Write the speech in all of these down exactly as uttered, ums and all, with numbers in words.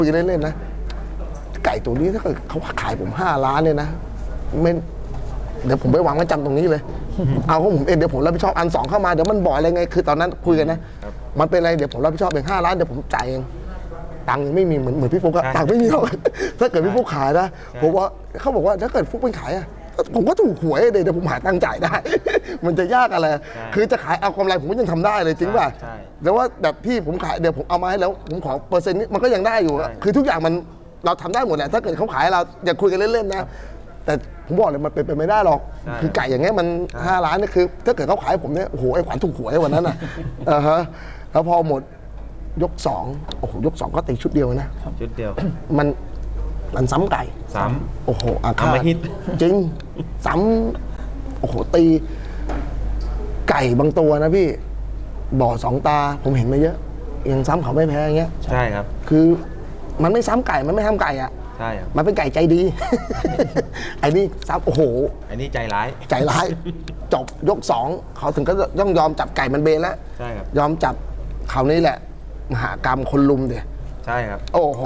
คุยกันเล่นๆนะไก่ตัวนี้ถ้าเกิดเขาขายผมห้าล้านเนี่ยนะไม่เดี๋ยวผมไปวางไว้จำตรงนี้เลยเอาของผมเองเดี๋ยวผมรับผิดชอบอันสองเข้ามาเดี๋ยวมันบ่อยอะไรไงคือตอนนั้นคุยกันนะมันเป็นอะไรเดี๋ยวผมรับผิดชอบเองห้าล้านเดี๋ยวผมจ่ายเองตังค์ยังไม่มีเหมือนเหมือนพี่ฟุกอะตังค์ไม่มีหรอกถ้าเกิดพี่ฟุกขายนะผมว่าเขาบอกว่าถ้าเกิดฟุกเป็นขายอะผมก็ถูกหวยเดี๋ยวผมหาตังค์จ่ายได้ มันจะยากอะไรคือจะขายเอากำไรผมก็ยังทำได้เลยจริงป่ะแต่ว่าแบบพี่ผมขายเดี๋ยวผมเอามาให้แล้วผมขอเปอร์เซ็นต์นี้มันก็ยังได้อยู่คือทุกอย่างมันเราทำได้หมดแหละถ้าเกิดเขาขายเราอย่าคุยกันเล่นๆนะแต่ผมบอกเลยมันเป็นไปไม่ได้หรอกคือไก่อย่างเงี้ยมันห้าล้านนี่คือถ้าเกิดเขาขายผมเนี่ยโอ้โหไอ้ขวัญถูกหวยวันนั้นอ่ะอ่าฮะแล้วพอหมดยกสองโอ้โหยกสองก็ตีชุดเดียวนะชุดเดียวมันมันซ้ำไก่ซ้ำโอ้โหอาฆาตจริงซ้ำโอ้โหตีไก่บางตัวนะพี่บ่อสองตาผมเห็นมาเยอะยังซ้ำเขาไม่แพ้อย่างเงี้ยใช่ครับคือมันไม่ซ้ำไก่มันไม่ทำไก่อ่ะใช่ครับมันเป็นไก่ใจดี ไอ้นี่ซ้ำโอ้โหไอ้นี่ใจร้ายใจร้ายจบยกสองเขาถึงก็ต้องยอมจับไก่มันเบนแล้วใช่ครับยอมจับเขานี่แหละมหากรรมคนลุมเดียใช่ครับโอ้โห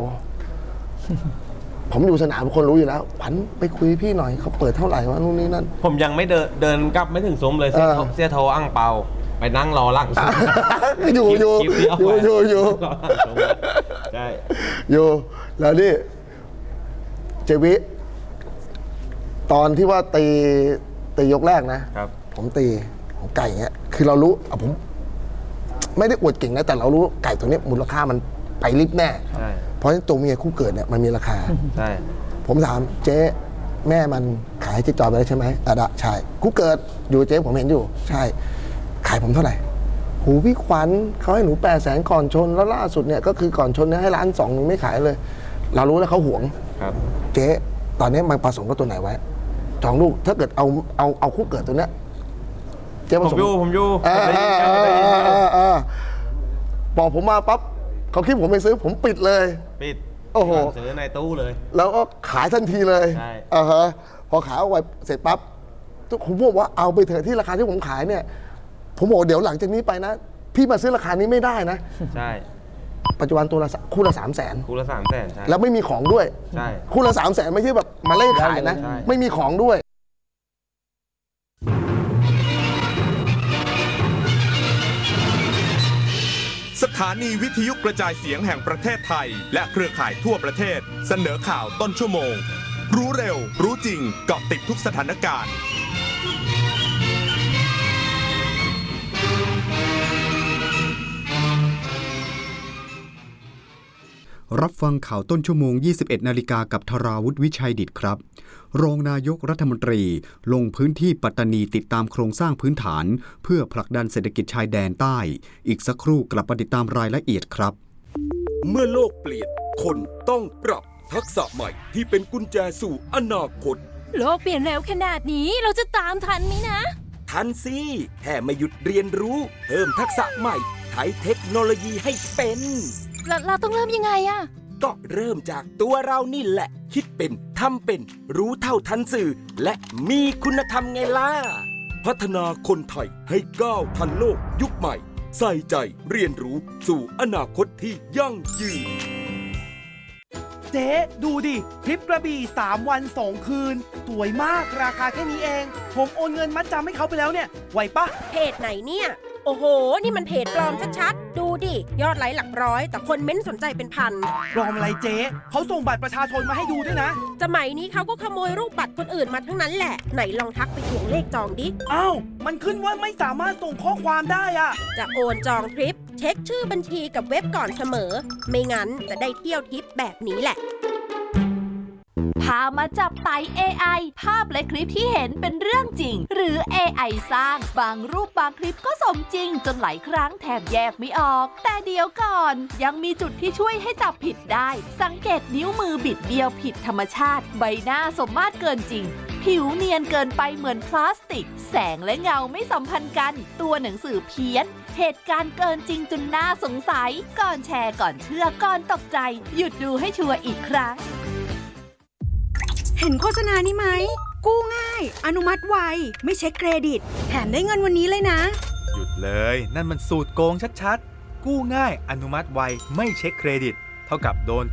ผมอยู่สนามคนรู้อยู่แล้วขวัญไปคุยพี่หน่อยเขาเปิดเท่าไหร่วะนู่นนี่นั่นผมยังไม่เดินเดินกลับไม่ถึงซุ้มเลยเสียเสียโทอั้งเปาไปนั่งรอหลังอยู่อยู่อยู่อยู่อยู่ใช่อยู่แล้วนี่เจวิตอนที่ว่าตีตียกแรกนะครับผมตีของไก่เงี้ยคือเรารู้ผมไม่ได้อวดเก่งนะแต่เรารู้ไก่ตัวนี้มูลค่ามันไปลิฟต์แน่เพราะตัวเมียคู่เกิดเนี่ยมันมีราคาใช่ผมถามเจ๊แม่มันขายเจ๊จอยไปแล้วใช่ไหมอ่ะใช่คู่เกิดอยู่เจ๊ผมเห็นอยู่ใช่ขายผมเท่าไหร่หูพี่ขวัญเขาให้หนูแปดแสนก่อนชนแล้วล่าสุดเนี่ยก็คือก่อนชนเนี่ยให้ล้านสองหนูไม่ขายเลยเรารู้แล้วเขาหวงเจ๊ตอนนี้มันผสมกับตัวไหนไว้จองลูกถ้าเกิดเอาเอาเอาคู่เกิดตัวเนี้ยเจ๊ผสมผมอยู่ผมอยู่บอกผมมาปั๊บเขาคิดผมไปซื้อผมปิดเลยปิดโอ้โหซื้อในตู้เลยแล้วก็ขายทันทีเลยใช่อ่าฮะพอขายเอาไว้เสร็จปั๊บผมบอกว่าเอาไปเถอะที่ราคาที่ผมขายเนี่ยผมบอกเดี๋ยวหลังจากนี้ไปนะพี่มาซื้อราคานี้ไม่ได้นะใช่ปัจจุบันตัวละคู่ละสามแสนคู่ละสามแสนใช่แล้วไม่มีของด้วยใช่คู่ละสามแสนไม่ใช่แบบมาเล่ขายนะไม่มีของด้วยสถานีวิทยุกระจายเสียงแห่งประเทศไทยและเครือข่ายทั่วประเทศเสนอข่าวต้นชั่วโมงรู้เร็วรู้จริงเกาะติดทุกสถานการณ์รับฟังข่าวต้นชั่วโมง ยี่สิบเอ็ดนาฬิกากับธราวุฒิวิชัยดิษฐ์ครับรองนายกรัฐมนตรีลงพื้นที่ปัตตานีติดตามโครงสร้างพื้นฐานเพื่อผลักดันเศรษฐกิจชายแดนใต้อีกสักครู่กลับมาติดตามรายละเอียดครับเมื่อโลกเปลี่ยนคนต้องปรับทักษะใหม่ที่เป็นกุญแจสู่อนาคตโลกเปลี่ยนเร็วขนาดนี้เราจะตามทันไหมนะทันสิแค่ไม่หยุดเรียนรู้เพิ่มทักษะใหม่ใช้เทคโนโลยีให้เป็นเราเราต้องเริ่มยังไงอะก็เริ่มจากตัวเรานี่แหละคิดเป็นทำเป็นรู้เท่าทันสื่อและมีคุณธรรมไงล่ะพัฒนาคนไทยให้ก้าวทันโลกยุคใหม่ใส่ใจเรียนรู้สู่อนาคตที่ยั่งยืนเจ๊ดูดิทริปกระบี่สามวันสองคืนสวยมากราคาแค่นี้เองผมโอนเงินมัดจำให้เขาไปแล้วเนี่ยไหวปะเพจไหนเนี่ยโอ้โหนี่มันเพจปลอมชัดๆดูดิยอดไลค์หลักร้อยแต่คนเม้นสนใจเป็นพันปลอมอะไรเจ๊เขาส่งบัตรประชาชนมาให้ดูด้วยนะสมัยนี้เขาก็ขโมยรูปบัตรคนอื่นมาทั้งนั้นแหละไหนลองทักไปทวงเลขจองดิอ้าวมันขึ้นว่าไม่สามารถส่งข้อความได้อะจะโอนจองทริปเช็คชื่อบัญชีกับเว็บก่อนเสมอไม่งั้นจะได้เที่ยวทิปแบบนี้แหละพามาจับไต่ เอ ไอ ภาพและคลิปที่เห็นเป็นเรื่องจริงหรือ เอ ไอ สร้างบางรูปบางคลิปก็สมจริงจนหลายครั้งแทบแยกไม่ออกแต่เดี๋ยวก่อนยังมีจุดที่ช่วยให้จับผิดได้สังเกตนิ้วมือบิดเบี้ยวผิดธรรมชาติใบหน้าสมมาตรเกินจริงผิวเนียนเกินไปเหมือนพลาสติกแสงและเงาไม่สัมพันธ์กันตัวหนังสือเพี้ยนเหตุการณ์เกินจริงจนน่าสงสัยก่อนแชร์ก่อนเชื่อก่อนตกใจหยุดดูให้ชัวร์อีกครั้งเห็นโฆษณานี้ไหมกู้ง่ายอนุมัติไวไม่เช็คเครดิตแถมได้เงินวันนี้เลยนะหยุดเลยนั่นมันสูตรโกงชัดๆกู้ง่ายอนุมัติไวไม่เช็คเครดิตเท่ากับโดน